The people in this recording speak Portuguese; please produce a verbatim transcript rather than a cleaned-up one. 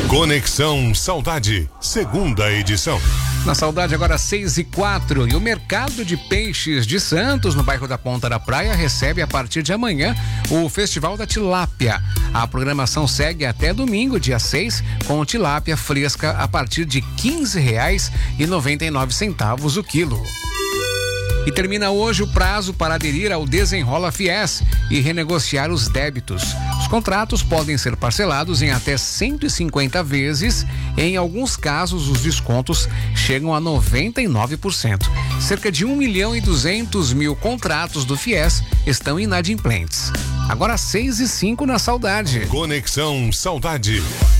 Conexão Saudade, segunda edição. Na Saudade agora seis e quatro, e o mercado de peixes de Santos, no bairro da Ponta da Praia, recebe a partir de amanhã o Festival da Tilápia. A programação segue até domingo, dia seis, com tilápia fresca a partir de quinze reais e noventa e nove centavos o quilo. E termina hoje o prazo para aderir ao Desenrola Fies e renegociar os débitos. Os contratos podem ser parcelados em até cento e cinquenta vezes. Em alguns casos, os descontos chegam a noventa e nove por cento. Cerca de um milhão e duzentos mil contratos do Fies estão inadimplentes. Agora seis e cinco na Saudade. Conexão Saudade.